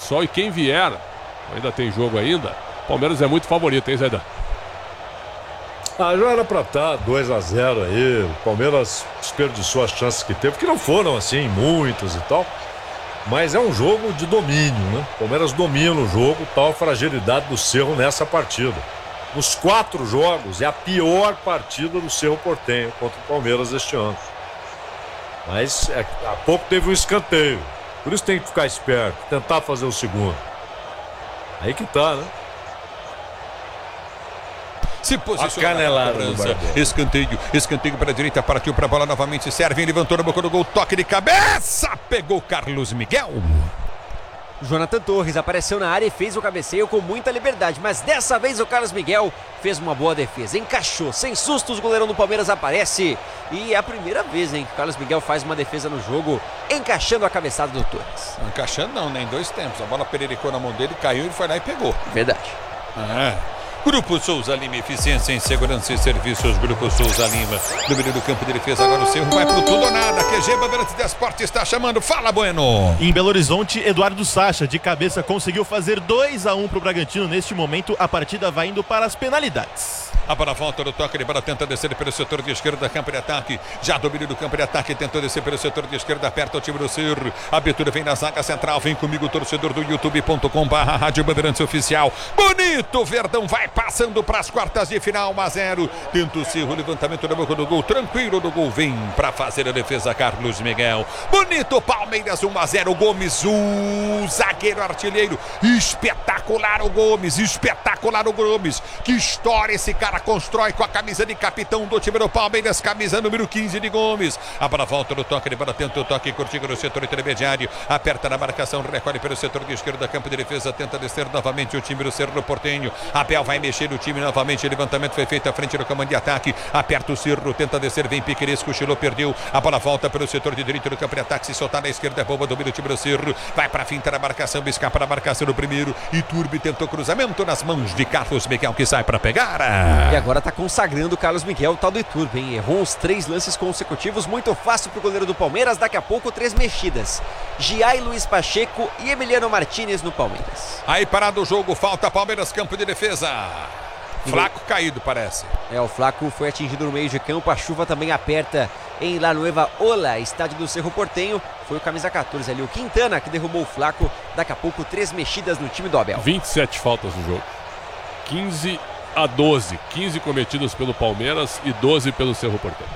pessoal. E quem vier, ainda tem jogo ainda, Palmeiras é muito favorito, hein, Zaidan? Já era pra estar 2-0 aí. O Palmeiras desperdiçou as chances que teve, que não foram assim muitas e tal. Mas é um jogo de domínio, né? O Palmeiras domina o jogo, tal a fragilidade do Cerro nessa partida. Nos 4 jogos, é a pior partida do Cerro Porteño contra o Palmeiras este ano. Mas há pouco teve um escanteio. Por isso tem que ficar esperto, tentar fazer o segundo. Aí que tá, né? Se posiciona. A canelada do escanteio para a direita, partiu para a bola novamente, serve, levantou na boca do gol, toque de cabeça, pegou Carlos Miguel. Jonathan Torres apareceu na área e fez o cabeceio com muita liberdade, mas dessa vez o Carlos Miguel fez uma boa defesa, encaixou, sem sustos, o goleirão do Palmeiras aparece. E é a primeira vez, hein, que o Carlos Miguel faz uma defesa no jogo, encaixando a cabeçada do Torres. Não, encaixando não, nem 2 tempos, a bola pererecou na mão dele, caiu e foi lá e pegou. Verdade. Grupo Souza Lima, eficiência em segurança e serviços. Grupo Souza Lima, número do campo de defesa. Agora o Cerro vai pro tudo ou nada. QG Bandeirantes de Esporte está chamando. Fala, Bueno. Em Belo Horizonte, Eduardo Sacha, de cabeça, conseguiu fazer 2-1 pro Bragantino. Neste momento, a partida vai indo para as penalidades. A bola volta no toque de bola, tenta descer pelo setor de esquerda, campo de ataque. Já domínio do campo de ataque, tentou descer pelo setor de esquerda, aperta o time do Cerro. A abertura vem na zaga central, vem comigo, torcedor do youtube.com/Rádio Bandeirantes Oficial. Bonito, Verdão vai passando para as quartas de final, 1-0. Tenta o Cerro, levantamento da boca do gol, tranquilo do gol, vem para fazer a defesa Carlos Miguel. Bonito, Palmeiras 1-0, Gomes, o zagueiro artilheiro. Espetacular o Gomes, Que história esse cara constrói com a camisa de capitão do time do Palmeiras, camisa número 15 de Gomes. A bola volta no toque de bola, tenta o toque curtinho no setor intermediário, aperta na marcação, recolhe pelo setor de esquerda, campo de defesa, tenta descer novamente o time do Cerro Porteño. Abel vai mexer no time novamente, o levantamento foi feito à frente do comando de ataque, aperta o Cerro, tenta descer, vem Piquerez, cochilou, perdeu, a bola volta pelo setor de direito do campo de ataque, se soltar na esquerda é boa, domina o time do Cerro, vai pra finta na marcação, escapa na marcação do primeiro, Iturbe tentou cruzamento nas mãos de Carlos Miguel, que sai pra pegar. E agora tá consagrando o Carlos Miguel, o tal do Iturbe, hein? Errou uns 3 lances consecutivos, muito fácil pro goleiro do Palmeiras, daqui a pouco 3 mexidas. Giai, Luiz Pacheco e Emiliano Martínez no Palmeiras. Aí parado o jogo, falta Palmeiras, campo de defesa. Flaco caído, parece. O Flaco foi atingido no meio de campo, a chuva também aperta em La Nueva Ola, estádio do Cerro Porteño. Foi o camisa 14 ali, o Quintana, que derrubou o Flaco. Daqui a pouco 3 mexidas no time do Abel. 27 faltas no jogo. 15-12. 15 cometidas pelo Palmeiras e 12 pelo Cerro Porteño.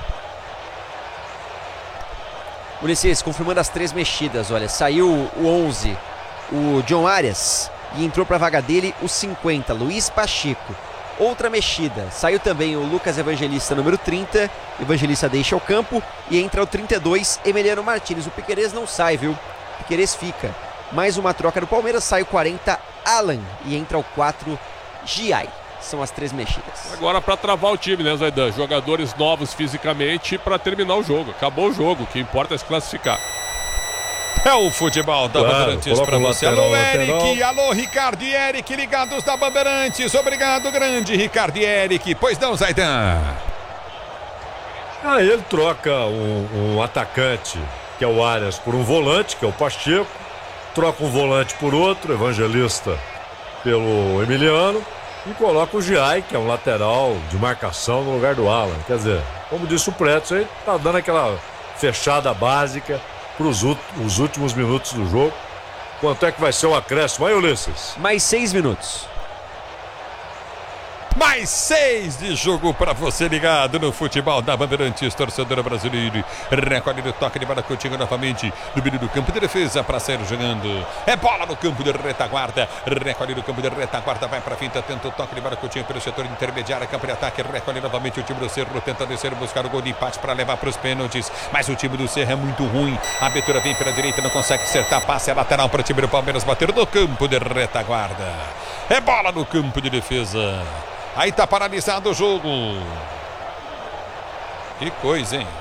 Ulisses, confirmando as 3 mexidas, olha, saiu o 11, o John Arias, e entrou para a vaga dele o 50, Luiz Pacheco. Outra mexida, saiu também o Lucas Evangelista, número 30, Evangelista deixa o campo e entra o 32, Emiliano Martínez. O Piquerez não sai, viu? O Piquerez fica. Mais uma troca do Palmeiras, sai o 40, Alan, e entra o 4, Giai. São as 3 mexidas. Agora para travar o time, né, Zaidan? Jogadores novos fisicamente para terminar o jogo. Acabou o jogo, o que importa é se classificar. É o futebol da Bandeirantes para você. Alô, Eric, alô, Ricardo e Eric, ligados da Bandeirantes. Obrigado, grande Ricardo e Eric. Pois não, Zaidan? Ele troca um atacante, que é o Arias, por um volante, que é o Pacheco. Troca um volante por outro, Evangelista pelo Emiliano. E coloca o Giai, que é um lateral de marcação, no lugar do Alan. Quer dizer, como disse o Preto, aí tá dando aquela fechada básica para os últimos minutos do jogo. Quanto é que vai ser o acréscimo aí, Ulisses? Mais 6 minutos. Mais 6 de jogo para você ligado no futebol da Bandeirantes, torcedora brasileira. Recolhe do toque de bola contigo novamente. No meio do campo de defesa para sair jogando. É bola no campo de retaguarda. Recolhe do campo de retaguarda, vai para a finta, tenta o toque de bola contigo pelo setor intermediário. Campo de ataque, recolhe novamente o time do Cerro. Tenta descer, buscar o gol de empate para levar para os pênaltis. Mas o time do Cerro é muito ruim. A abertura vem pela direita, não consegue acertar. Passe a lateral para o time do Palmeiras bater no campo de retaguarda. É bola no campo de defesa. Aí tá paralisado o jogo. Que coisa, hein?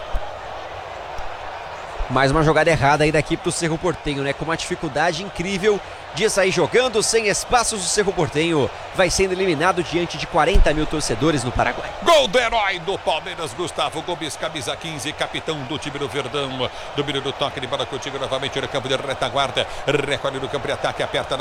Mais uma jogada errada aí da equipe do Cerro Porteño, né? Com uma dificuldade incrível de sair jogando sem espaços. O Cerro Porteño vai sendo eliminado diante de 40 mil torcedores no Paraguai. Gol do herói do Palmeiras, Gustavo Gomes, camisa 15, capitão do time do Verdão. Domínio do toque de bola contigo novamente no campo de retaguarda. Recolhe no campo de ataque, aperta